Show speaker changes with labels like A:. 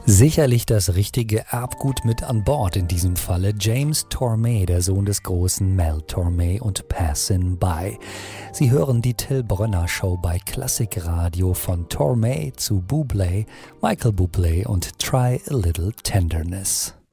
A: Sicherlich das richtige Erbgut mit an Bord in diesem Falle. James Tormé, der Sohn des großen Mel Tormé und Passin' By. Sie hören die Till Brönner Show bei Klassikradio von Tormé zu Bublé, Michael Bublé und Try a Little Tenderness.